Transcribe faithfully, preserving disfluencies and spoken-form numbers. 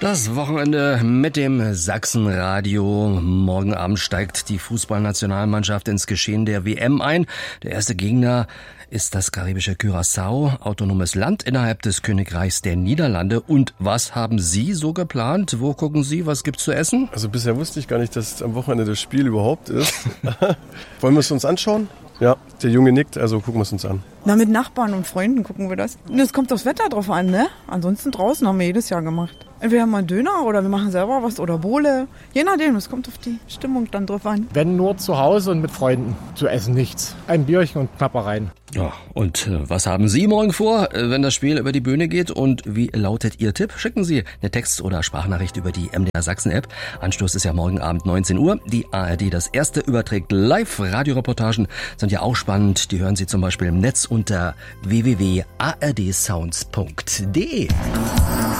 Das Wochenende mit dem Sachsenradio. Morgen Abend steigt die Fußballnationalmannschaft ins Geschehen der W M ein. Der erste Gegner ist das karibische Curaçao, autonomes Land innerhalb des Königreichs der Niederlande. Und was haben Sie so geplant? Wo gucken Sie? Was gibt's zu essen? Also bisher wusste ich gar nicht, dass am Wochenende das Spiel überhaupt ist. Wollen wir es uns anschauen? Ja, der Junge nickt, also gucken wir es uns an. Na, mit Nachbarn und Freunden gucken wir das. Es kommt aufs Wetter drauf an, ne? Ansonsten draußen haben wir jedes Jahr gemacht. Entweder mal einen Döner oder wir machen selber was oder Bowle. Je nachdem, es kommt auf die Stimmung dann drauf an. Wenn nur zu Hause und mit Freunden. Zu essen nichts. Ein Bierchen und Knappereien. Ja, und äh, was haben Sie morgen vor, äh, wenn das Spiel über die Bühne geht? Und wie lautet Ihr Tipp? Schicken Sie eine Text- oder Sprachnachricht über die M D R Sachsen-App. Anstoß ist ja morgen Abend neunzehn Uhr. Die A R D Das Erste überträgt live. Radioreportagen sind ja auch spannend. Die hören Sie zum Beispiel im Netz unter w w w punkt a r d sounds punkt d e.